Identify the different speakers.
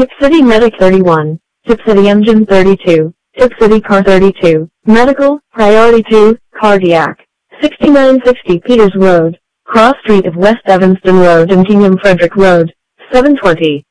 Speaker 1: Tip City Medic 31, Tip City Engine 32, Tip City Car 32, Medical, Priority 2, Cardiac. 6960 Peters Road, Cross Street of West Evanston Road and Kingham Frederick Road, 720.